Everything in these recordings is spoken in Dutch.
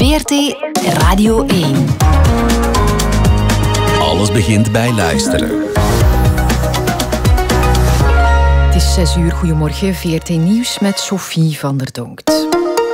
VRT Radio 1. Alles begint bij luisteren. Het is 6 uur. Goedemorgen. VRT Nieuws met Sophie van der Donkt.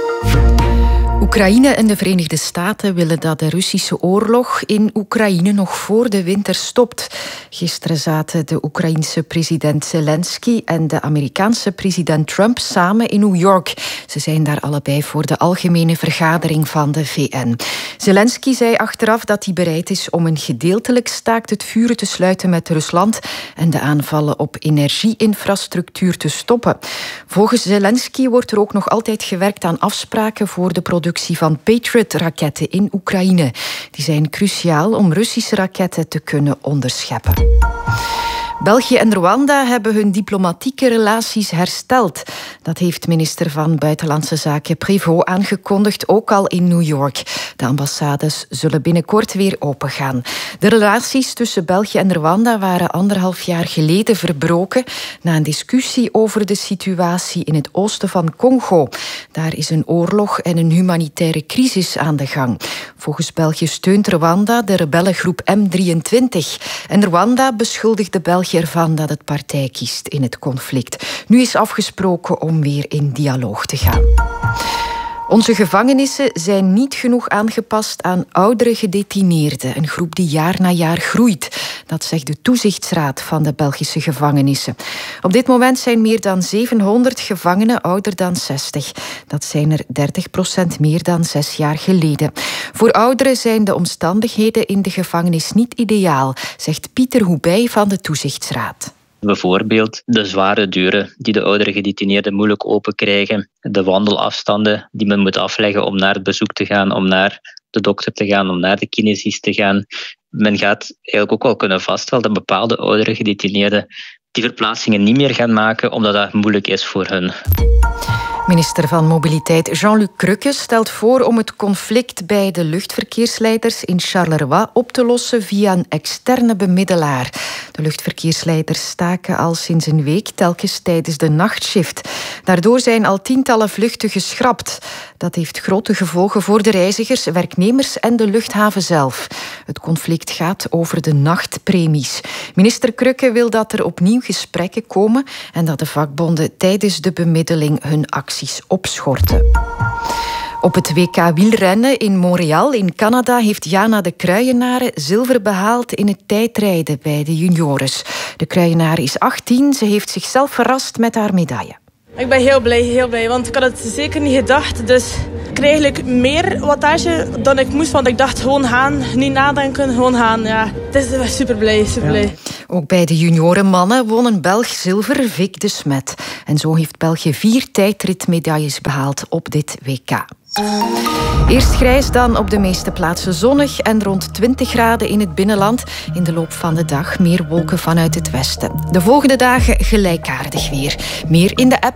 Oekraïne en de Verenigde Staten willen dat de Russische oorlog in Oekraïne nog voor de winter stopt. Gisteren zaten de Oekraïense president Zelensky en de Amerikaanse president Trump samen in New York. Ze zijn daar allebei voor de algemene vergadering van de VN. Zelensky zei achteraf dat hij bereid is om een gedeeltelijk staakt het vuren te sluiten met Rusland en de aanvallen op energieinfrastructuur te stoppen. Volgens Zelensky wordt er ook nog altijd gewerkt aan afspraken voor de productie van Patriot-raketten in Oekraïne. Die zijn cruciaal om Russische raketten te kunnen onderscheppen. België en Rwanda hebben hun diplomatieke relaties hersteld. Dat heeft minister van Buitenlandse Zaken Prévost aangekondigd, ook al in New York. De ambassades zullen binnenkort weer opengaan. De relaties tussen België en Rwanda waren 1,5 jaar geleden verbroken na een discussie over de situatie in het oosten van Congo. Daar is een oorlog en een humanitaire crisis aan de gang. Volgens België steunt Rwanda de rebellengroep M23. En Rwanda beschuldigt België ervan dat het partij kiest in het conflict. Nu is afgesproken om weer in dialoog te gaan. Onze gevangenissen zijn niet genoeg aangepast aan oudere gedetineerden, een groep die jaar na jaar groeit. Dat zegt de toezichtsraad van de Belgische gevangenissen. Op dit moment zijn meer dan 700 gevangenen ouder dan 60. Dat zijn er 30% meer dan 6 jaar geleden. Voor ouderen zijn de omstandigheden in de gevangenis niet ideaal, zegt Pieter Hoebij van de toezichtsraad. Bijvoorbeeld de zware deuren die de oudere gedetineerden moeilijk open krijgen, de wandelafstanden die men moet afleggen om naar het bezoek te gaan, om naar de dokter te gaan, om naar de kinesist te gaan. Men gaat eigenlijk ook wel kunnen vaststellen dat bepaalde oudere gedetineerden die verplaatsingen niet meer gaan maken omdat dat moeilijk is voor hen. Minister van Mobiliteit Jean-Luc Crukke stelt voor om het conflict bij de luchtverkeersleiders in Charleroi op te lossen via een externe bemiddelaar. De luchtverkeersleiders staken al sinds een week telkens tijdens de nachtshift. Daardoor zijn al tientallen vluchten geschrapt. Dat heeft grote gevolgen voor de reizigers, werknemers en de luchthaven zelf. Het conflict gaat over de nachtpremies. Minister Crukke wil dat er opnieuw gesprekken komen en dat de vakbonden tijdens de bemiddeling hun acties opschorten. Op het WK wielrennen in Montreal in Canada heeft Jana de Kruijenare zilver behaald in het tijdrijden bij de juniores. De Kruijenare is 18, ze heeft zichzelf verrast met haar medaille. Ik ben heel blij, want ik had het zeker niet gedacht. Dus ik kreeg eigenlijk meer wattage dan ik moest, want ik dacht gewoon gaan, niet nadenken, gewoon gaan. Ja, het is super blij. Ja. Ook bij de juniorenmannen won een Belg zilver, Vic de Smet. En zo heeft België 4 tijdritmedailles behaald op dit WK. Eerst grijs, dan op de meeste plaatsen zonnig en rond 20 graden in het binnenland. In de loop van de dag meer wolken vanuit het westen. De volgende dagen gelijkaardig weer. Meer in de app